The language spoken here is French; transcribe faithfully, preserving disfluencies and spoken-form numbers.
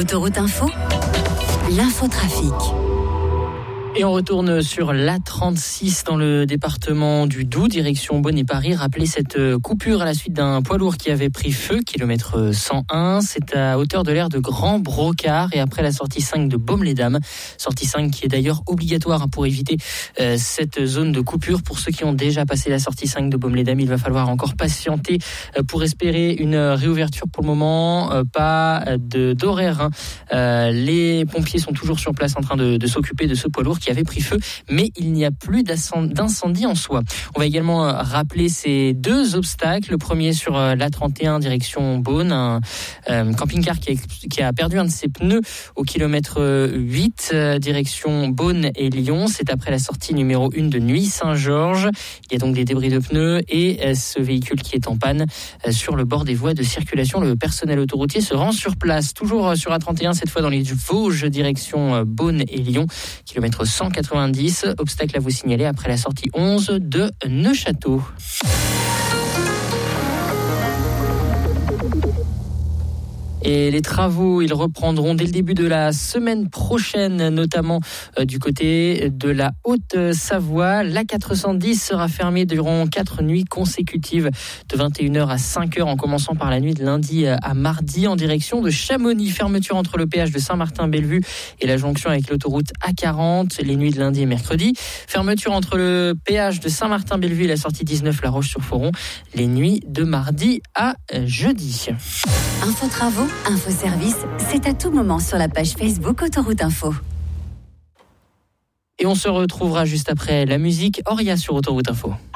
Autoroute Info, l'infotrafic. Et on retourne sur l'A trente-six dans le département du Doubs, direction Beaune et Paris. Rappelez cette coupure à la suite d'un poids lourd qui avait pris feu, kilomètre cent un. C'est à hauteur de l'aire de Grand Brocard et après la sortie cinq de Baume-les-Dames. Sortie cinq qui est d'ailleurs obligatoire pour éviter euh, cette zone de coupure. Pour ceux qui ont déjà passé la sortie cinq de Baume-les-Dames, il va falloir encore patienter euh, pour espérer une réouverture. Pour le moment, euh, pas de, d'horaire. Hein. Euh, les pompiers sont toujours sur place en train de, de s'occuper de ce poids lourd qui avait pris feu, mais il n'y a plus d'incendie en soi. On va également rappeler ces deux obstacles. Le premier sur l'A trente et un direction Beaune, un euh, camping-car qui a, qui a perdu un de ses pneus au kilomètre huit euh, direction Beaune et Lyon. C'est après la sortie numéro un de Nuits-Saint-Georges. Il y a donc des débris de pneus et euh, ce véhicule qui est en panne euh, sur le bord des voies de circulation. Le personnel autoroutier se rend sur place. Toujours sur A trente et un, cette fois dans les Vosges direction euh, Beaune et Lyon, kilomètre cent quatre-vingt-dix, obstacle à vous signaler après la sortie onze de Neufchâteau. Et les travaux, ils reprendront dès le début de la semaine prochaine, notamment euh, du côté de la Haute-Savoie. L'A quatre cent dix sera fermée durant quatre nuits consécutives de vingt et une heures à cinq heures, en commençant par la nuit de lundi à mardi en direction de Chamonix. Fermeture entre le péage de Saint-Martin-Bellevue et la jonction avec l'autoroute A quarante, les nuits de lundi et mercredi. Fermeture entre le péage de Saint-Martin-Bellevue et la sortie dix-neuf La Roche-sur-Foron, les nuits de mardi à jeudi. Info travaux, info service, c'est à tout moment sur la page Facebook Autoroute Info. Et on se retrouvera juste après la musique. Auria sur Autoroute Info.